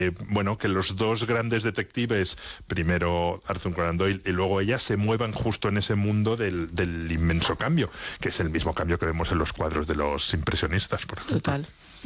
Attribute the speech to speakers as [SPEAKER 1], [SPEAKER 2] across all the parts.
[SPEAKER 1] bueno, que los dos grandes detectives, primero Arthur Conan Doyle y luego ella, se muevan justo en ese mundo del inmenso cambio, que es el mismo cambio que vemos en los cuadros de los impresionistas, por ejemplo.
[SPEAKER 2] Total.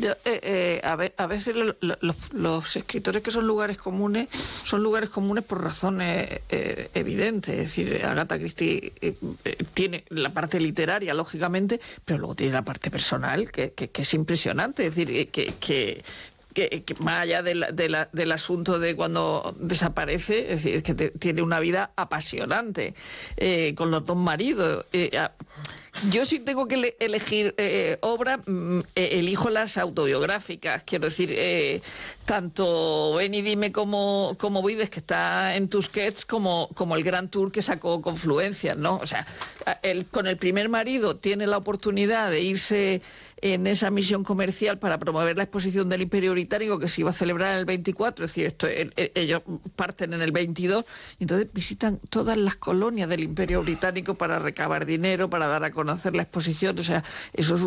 [SPEAKER 2] A veces los escritores que son lugares comunes por razones evidentes. Es decir, Agatha Christie tiene la parte literaria, lógicamente, pero luego tiene la parte personal, que es impresionante. Es decir, que más allá del asunto de cuando desaparece, es decir, que tiene una vida apasionante, con los dos maridos. Yo sí tengo que elegir obra, elijo las autobiográficas. Quiero decir, tanto Ven y dime cómo vives, que está en Tusquets, como el Gran Tour que sacó Confluencias, ¿no? O sea, con el primer marido tiene la oportunidad de irse en esa misión comercial para promover la exposición del Imperio Británico, que se iba a celebrar en el 24, es decir, ellos parten en el 22, y entonces visitan todas las colonias del Imperio Británico para recabar dinero, para dar a conocer la exposición. O sea, eso es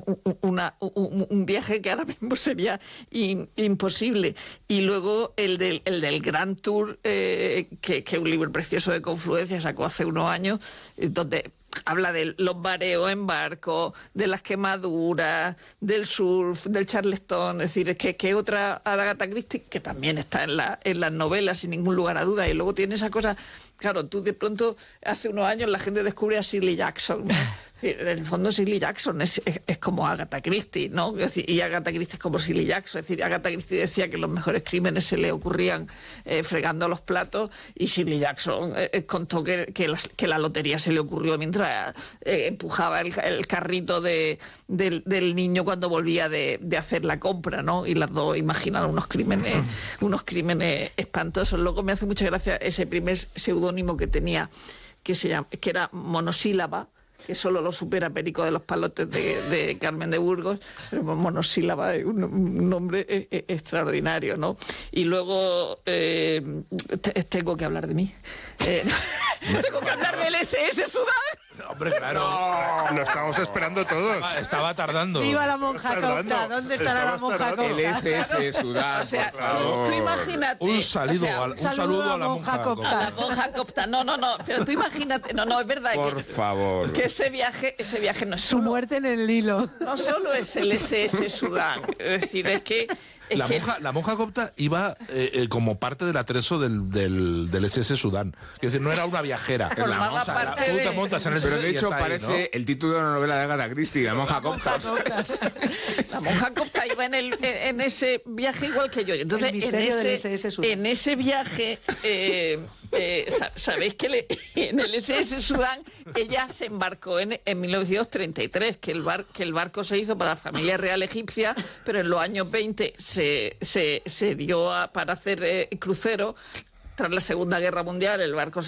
[SPEAKER 2] un viaje que ahora mismo sería imposible. Y luego el del Gran Tour, que es un libro precioso de Confluencia, sacó hace unos años, donde habla de los mareos en barco, de las quemaduras, del surf, del charleston. Es decir, que otra Agatha Christie que también está en las novelas, sin ningún lugar a duda. Y luego tiene esa cosa, claro, tú de pronto, hace unos años la gente descubre a Shirley Jackson, ¿no? En el fondo Shirley Jackson es como Agatha Christie, ¿no? Es decir, y Agatha Christie es como Shirley Jackson. Es decir, Agatha Christie decía que los mejores crímenes se le ocurrían fregando los platos, y Shirley Jackson contó que la lotería se le ocurrió mientras empujaba el carrito del niño cuando volvía de hacer la compra, ¿no? Y las dos imaginan unos crímenes espantosos. Luego me hace mucha gracia ese primer seudónimo que tenía, que era Monosílaba, que solo lo supera Perico de los Palotes de Carmen de Burgos, pero Monosílaba es un nombre extraordinario, ¿no? Y luego tengo que hablar de mí. Tengo que hablar del SS Sudán.
[SPEAKER 3] Hombre, claro.
[SPEAKER 1] No, lo estamos esperando todos.
[SPEAKER 3] Estaba tardando.
[SPEAKER 4] ¡Viva la monja copta! ¿Dónde estará la monja copta?
[SPEAKER 5] El SS Sudán,
[SPEAKER 2] O sea,
[SPEAKER 5] por favor.
[SPEAKER 2] tú imagínate.
[SPEAKER 3] Un saludo a la monja copta.
[SPEAKER 2] A la monja copta. No, pero tú imagínate. No, es verdad.
[SPEAKER 5] Por favor.
[SPEAKER 2] Que ese viaje no es
[SPEAKER 4] Su
[SPEAKER 2] solo,
[SPEAKER 4] muerte en el Nilo.
[SPEAKER 2] no solo es el SS Sudán. Es decir, es que
[SPEAKER 3] La monja copta iba como parte del atrezo del SS Sudán. Es decir, no era una viajera.
[SPEAKER 2] Formaba parte
[SPEAKER 3] Tú te
[SPEAKER 2] de-
[SPEAKER 3] montas en el
[SPEAKER 5] Pero
[SPEAKER 3] SS
[SPEAKER 5] de
[SPEAKER 3] y
[SPEAKER 5] hecho
[SPEAKER 3] está ahí,
[SPEAKER 5] parece
[SPEAKER 3] ¿no?
[SPEAKER 5] el título de una novela de Agatha Christie, La monja copta.
[SPEAKER 2] la monja copta iba en ese viaje igual que yo. Entonces,
[SPEAKER 4] El misterio del SS Sudán.
[SPEAKER 2] en ese viaje, sabéis que en el SS Sudán ella se embarcó en 1933, que el barco se hizo para la familia real egipcia, pero en los años 20 se dio para hacer crucero. Tras la Segunda Guerra Mundial el barco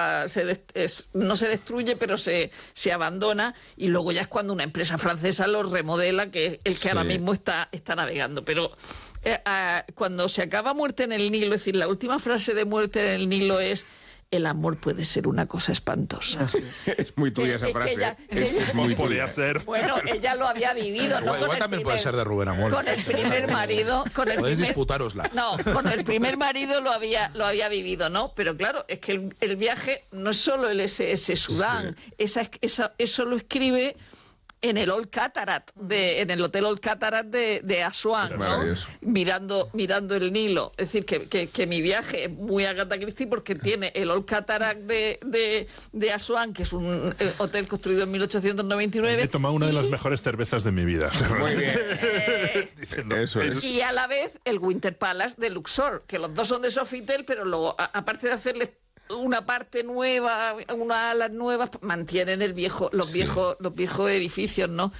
[SPEAKER 2] no se destruye, pero se abandona, y luego ya es cuando una empresa francesa lo remodela, que es el que ahora mismo está navegando. Pero cuando se acaba Muerte en el Nilo, es decir, la última frase de Muerte en el Nilo es: el amor puede ser una cosa espantosa.
[SPEAKER 5] Es muy tuya esa frase. Es muy
[SPEAKER 1] Podría
[SPEAKER 5] tuya.
[SPEAKER 1] ser.
[SPEAKER 2] Bueno, ella lo había vivido, ¿no?
[SPEAKER 3] Igual también puede ser de Rubén Amor.
[SPEAKER 2] Con el primer marido.
[SPEAKER 3] Podéis disputárosla.
[SPEAKER 2] No, con el primer marido lo había vivido, ¿no? Pero claro, es que el viaje no es solo el SS Sudán. Eso lo escribe en el Old Cataract, en el Hotel Old Cataract de Asuán, ¿no? Mirando el Nilo. Es decir, que mi viaje es muy Agatha Christie porque tiene el Old Cataract de Asuán, que es un hotel construido en 1899.
[SPEAKER 1] He tomado una de las mejores cervezas de mi vida.
[SPEAKER 5] Muy bien.
[SPEAKER 1] Diciendo,
[SPEAKER 5] Eso es.
[SPEAKER 2] Y a la vez el Winter Palace de Luxor, que los dos son de Sofitel, pero luego, aparte de hacerles una parte nueva, unas alas nuevas, mantienen los viejos edificios, ¿no?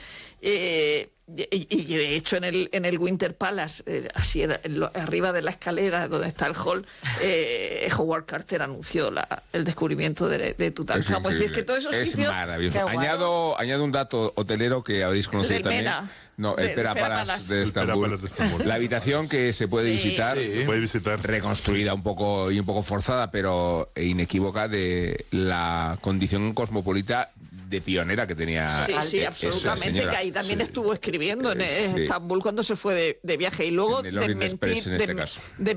[SPEAKER 2] Y de hecho en el Winter Palace, así arriba de la escalera donde está el hall, Howard Carter anunció el descubrimiento de Tutankamón. Es decir, que todos esos
[SPEAKER 5] es
[SPEAKER 2] sitios...
[SPEAKER 5] maravilloso. Añado un dato hotelero que habréis conocido
[SPEAKER 2] Del
[SPEAKER 5] también.
[SPEAKER 2] Mena.
[SPEAKER 5] No, el Pera Palace de Estambul.
[SPEAKER 1] Palace de Estambul.
[SPEAKER 5] La habitación que se puede visitar,
[SPEAKER 1] Se puede visitar.
[SPEAKER 5] reconstruida un poco forzada, pero inequívoca, de la condición cosmopolita de pionera que tenía
[SPEAKER 2] Sí,
[SPEAKER 5] esa
[SPEAKER 2] absolutamente,
[SPEAKER 5] señora.
[SPEAKER 2] que ahí también estuvo escribiendo en
[SPEAKER 5] Sí.
[SPEAKER 2] Estambul cuando se fue de viaje. Y luego
[SPEAKER 5] En el Orient Express, en este caso.